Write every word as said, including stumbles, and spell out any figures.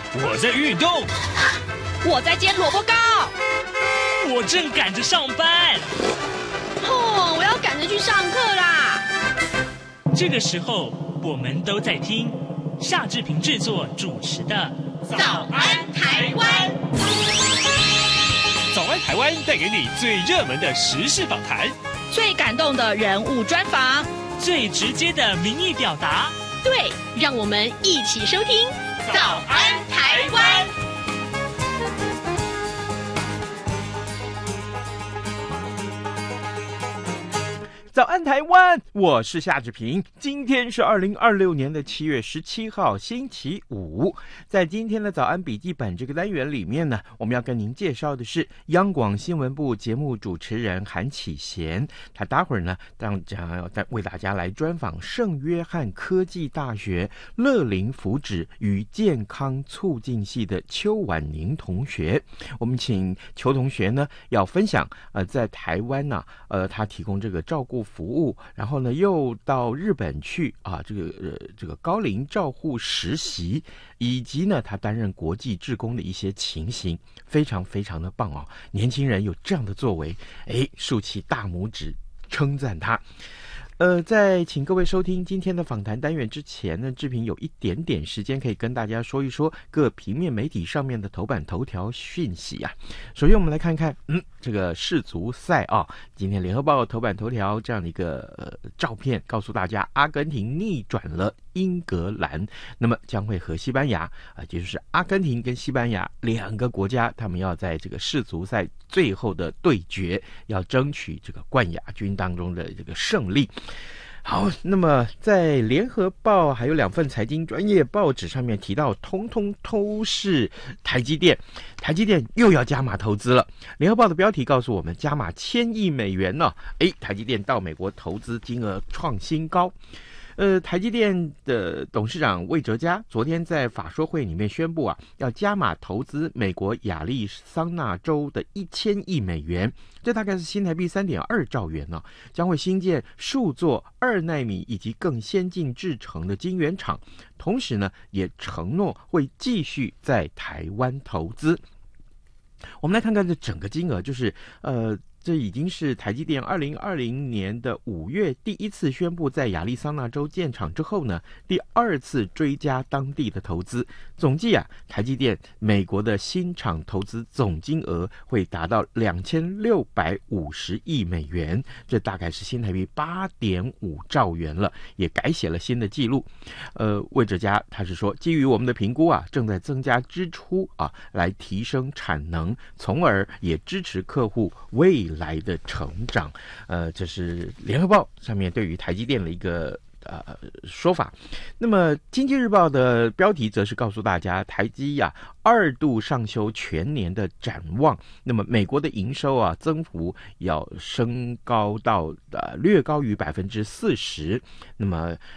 我在运动， 我在煎萝卜糕， 我正赶着上班。 哦，我要赶着去上课啦。 这个时候，我们都在听夏志平制作主持的《 早安台湾》。 早安台湾带给你最热门的时事访谈， 最感动的人物专访， 最直接的民意表达。 对，让我们一起收听《早安台湾》。 早安台湾，我是夏志平。今天是二零二六年的七月十七号，星期五。在今天的早安笔记本这个单元里面呢，我们要跟您介绍的是央广新闻部节目主持人韩启贤，他待会儿呢将要为大家来专访圣约翰科技大学乐龄福祉与健康促进系的邱婉宁同学。我们请邱同学呢要分享呃在台湾呢、啊、呃他提供这个照顾服务，然后呢又到日本去啊，这个呃这个高龄照护实习，以及呢他担任国际志工的一些情形，非常非常的棒哦！年轻人有这样的作为，哎，竖起大拇指称赞他。呃，在请各位收听今天的访谈单元之前呢，志平有一点点时间可以跟大家说一说各平面媒体上面的头版头条讯息啊。首先我们来看看，嗯，这个世足赛啊，今天联合报头版头条这样的一个呃照片，告诉大家阿根廷逆转了英格兰，那么将会和西班牙啊、呃，也就是阿根廷跟西班牙两个国家，他们要在这个世足赛最后的对决，要争取这个冠亚军当中的这个胜利。好，那么在联合报还有两份财经专业报纸上面提到，通通都是台积电，台积电又要加码投资了。联合报的标题告诉我们，加码千亿美元呢、哦，哎，台积电到美国投资金额创新高。呃，台积电的董事长魏哲嘉昨天在法说会里面宣布啊，要加码投资美国亚利桑那州的一千亿美元，这大概是新台币三点二兆元呢、啊，将会新建数座二奈米以及更先进制程的晶圆厂，同时呢，也承诺会继续在台湾投资。我们来看看这整个金额，就是呃。这已经是台积电二零二零年的五月第一次宣布在亚利桑那州建厂之后呢，第二次追加当地的投资，总计啊，台积电美国的新厂投资总金额会达到两千六百五十亿美元，这大概是新台币八点五兆元了，也改写了新的纪录。呃，魏哲嘉他是说，基于我们的评估啊，正在增加支出啊，来提升产能，从而也支持客户未来的成长。呃，这是联合报上面对于台积电的一个呃说法。那么经济日报的标题则是告诉大家，台积呀、啊、二度上修全年的展望，那么美国的营收啊增幅要升高到呃略高于百分之四十，那么